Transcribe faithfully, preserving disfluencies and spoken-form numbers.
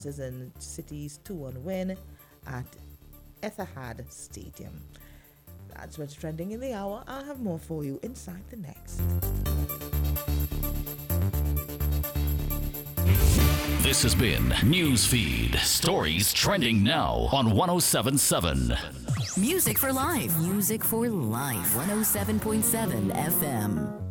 and City's two one win at Etihad Stadium. That's what's trending in the hour. I'll have more for you inside the next. This has been Newsfeed, stories trending now on one oh seven point seven. Music for Life. Music for Life. one oh seven point seven F M.